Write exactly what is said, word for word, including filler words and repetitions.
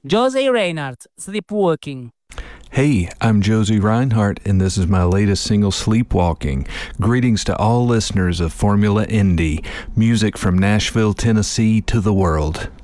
Josie Reinhardt, Sleepwalking. Hey, I'm Josie Reinhardt, and this is my latest single, Sleepwalking. Greetings to all listeners of Formula Indie, music from Nashville, Tennessee to the world.